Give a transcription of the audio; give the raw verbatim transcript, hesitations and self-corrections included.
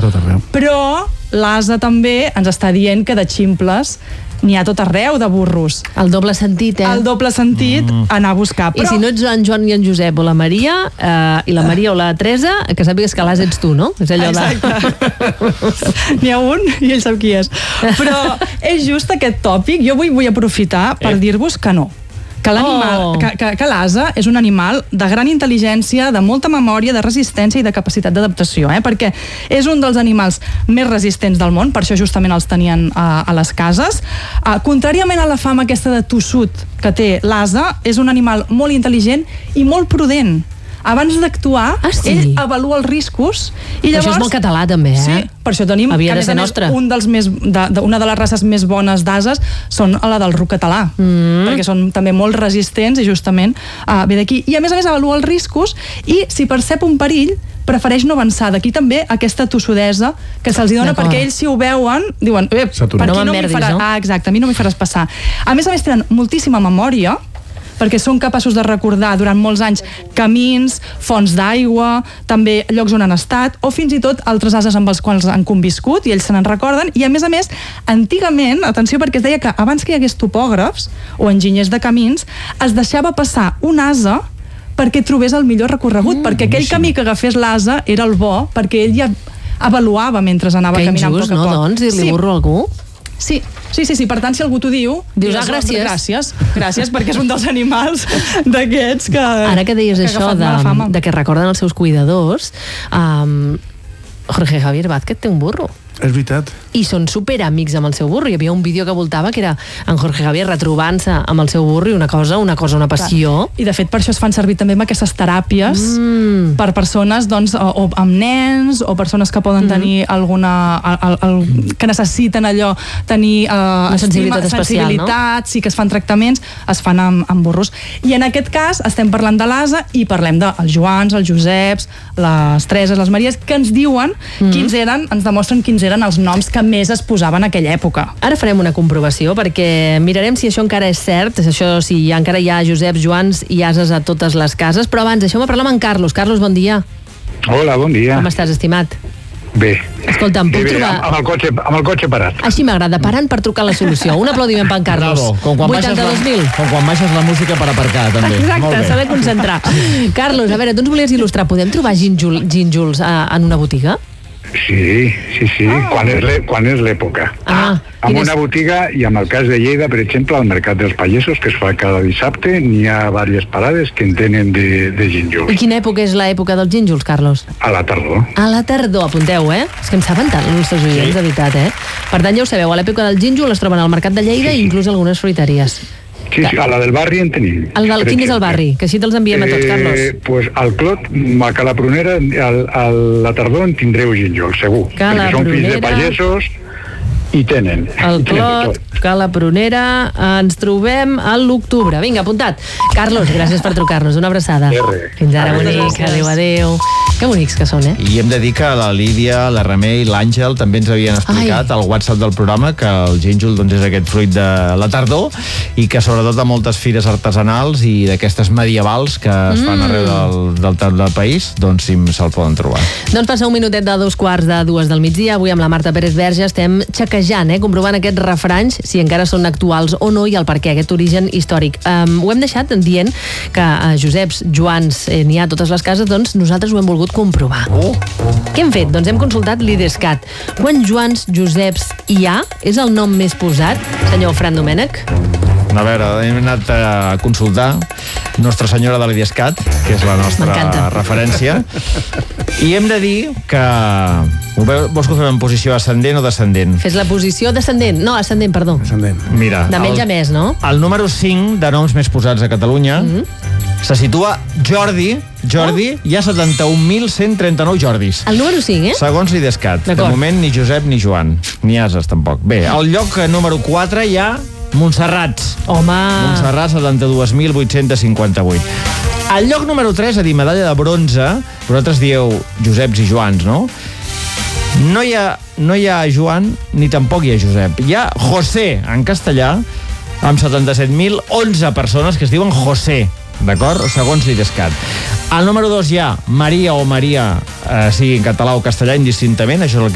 tot arreu. Però l'Asa també ens està dient que de ximples n'hi ha tot arreu, de burros. El doble sentit, eh? El doble sentit, mm. anar a buscar. Però... I si no ets en Joan i en Josep o la Maria, eh, i la Maria o la Teresa, que sàpigues que l'Asa ets tu, no? És allò Exacte. De... N'hi ha un i ell sap qui és. Però és just aquest tòpic. Jo avui vull aprofitar per eh. dir-vos que no. Que l'animal, oh. que, que, que l'Asa és un animal de gran intel·ligència, de molta memòria, de resistència i de capacitat d'adaptació, eh? Perquè és un dels animals més resistents del món, per això justament els tenien a, a les cases. Uh, contràriament a la fama aquesta de tossut que té l'Asa, és un animal molt intel·ligent i molt prudent. Abans d'actuar, ah, sí? ell avalua els riscos i llavors... Això és molt català, també, eh? Sí, per això tenim havia que, de ser nostre. Un dels més, de, de, una de les races més bones d'ases són la del ruc català, mm. perquè són també molt resistents i justament uh, ve d'aquí. I a més a més avalua els riscos i si percep un perill, prefereix no avançar. D'aquí també aquesta tossudesa que se'ls dona, perquè ells, si ho veuen, diuen, eh, per aquí no no m'hi faràs... no? Ah, exacte, a mi no m'hi faràs passar. A més a més tenen moltíssima memòria, perquè són capaços de recordar durant molts anys camins, fonts d'aigua, també llocs on han estat, o fins i tot altres ases amb els quals han conviscut, i ells se n'en recorden, i a més a més, antigament, atenció, perquè es deia que abans que hi hagués topògrafs o enginyers de camins, es deixava passar un ase perquè trobés el millor recorregut, mm, perquè aquell camí que agafés l'ase era el bo, perquè ell ja avaluava mentre anava que caminant injust, poc a poc. no, doncs, dir-li sí. burro a algú? Sí, sí, sí, sí, per tant, si algú t'ho diu... Dius, ah, gràcies. Gràcies, gràcies, perquè és un dels animals d'aquests que... Ara que deies que això de, de que recorden els seus cuidadors, um, Jorge Javier Vázquez té un burro. És veritat. I són superamics amb el seu burro. Hi havia un vídeo que voltava que era en Jorge Javier retrobant-se amb el seu burro i una cosa, una cosa, una passió. I de fet per això es fan servir també amb aquestes teràpies mm. per persones, doncs, o, o amb nens, o persones que poden mm. tenir alguna... El, el, que necessiten allò, tenir uh, una sensibilitat estima, especial, sensibilitat, no? Sí, que es fan tractaments, es fan amb, amb burros. I en aquest cas estem parlant de l'Asa i parlem dels Joans, els Joseps, les Tereses, les Maries, que ens diuen mm. quins eren, ens demostren quins eren els noms que més es posaven en aquella època. Ara farem una comprovació perquè mirarem si això encara és cert, això si encara hi ha Joseps, Joans i ases a totes les cases, però abans deixeu-me parlar amb en Carlos. Carlos, bon dia. Hola, bon dia. Com estàs, estimat? Bé. Escolta, em puc bé, bé, trobar... Amb el, cotxe, amb el cotxe parat. Així m'agrada, parant per trucar la solució. Un aplaudiment per en Carlos. Bravo, com quan vuitanta-dos mil. Com quan baixes la música per aparcar, també. Exacte, s'ha de concentrar. Carlos, a veure, tu ens volies il·lustrar. Podem trobar gínjol, gínjols uh, en una botiga? Sí, sí, sí, ah. quan és l'è- quan és l'època. Ah, en és... una botiga, i amb el cas de Lleida, per exemple, al Mercat dels Pagesos, que es fa cada dissabte, n'hi ha diverses parades que en tenen de, de gínjols. I quina època és l'època dels gínjols, Carlos? A la tardor. A la tardor, apunteu, eh? És que em saben tant els nostres oients, sí. De veritat, eh? Per tant, ja ho sabeu, a l'època del gínjol es troben al Mercat de Lleida sí, sí. I inclús algunes fruiteries. Sí, sí, a la del barri en tenim. El del, quin és el barri? Que així te'ls enviem a tots, Carlos. Eh, pues al Clot, a Cala Prunera, al, a la tardor en tindreu gínjol, segur. Cala perquè són fills de Prunera. pagesos i tenen. El i tenen Clot, tot. Cala Prunera, ens trobem a l'octubre. Vinga, apuntat. Carlos, gràcies per trucar-nos. Una abraçada. Erre. Fins ara, Adéu. bonic. Adéu, adéu. Que bonics que són, eh? I hem de dir que la Lídia, la Remei, l'Àngel també ens havien explicat Ai. al WhatsApp del programa que el gínjol doncs, és aquest fruit de la tardor i que sobretot a moltes fires artesanals i d'aquestes medievals que es fan Mm. arreu del, del, del, del país, doncs sí, se'l poden trobar. Doncs passa un minutet de dos quarts de dues del migdia. Avui amb la Marta Pérez Verge estem xequejant, eh, comprovant aquests refranys, si encara són actuals o no i el per què, aquest origen històric. Um, ho hem deixat dient que a Joseps, Joans, eh, n'hi ha a totes les cases, doncs nosaltres ho hem volgut comprovar. Oh. Què hem fet? Doncs hem consultat l'Idescat. Quants Joans, Joseps hi ha? És el nom més posat, senyor Fran Domènech? A veure, hem anat a consultar Nostra Senyora de l'Idescat, que és la nostra M'encanta. referència, i hem de dir que... Ho veu, vols que ho fem en posició ascendent o descendent? Fes la posició descendent. No, ascendent, perdó. Ascendent. Mira, De menys el, a més, no? el número cinc de noms més posats a Catalunya Mm-hmm. se situa Jordi. Jordi, Oh. hi ha setanta-un mil cent trenta-nou Jordis. El número cinc, eh? Segons l'Idescat. De D'acord. moment ni Josep ni Joan. Ni ases, tampoc. Bé, al lloc número quatre hi ha Montserrats. Home... Montserrat, setanta-dos mil vuit-cents cinquanta-vuit. Al lloc número tres, a dir medalla de bronze, vosaltres dieu Joseps i Joans, no? No hi ha, no hi ha Joan ni tampoc hi ha Josep. Hi ha José, en castellà, amb setanta-set mil onze persones que es diuen José, d'acord? Segons l'Idescat. Al número dos hi ha Maria o Maria, eh, sigui en català o castellà, indistintament, això és el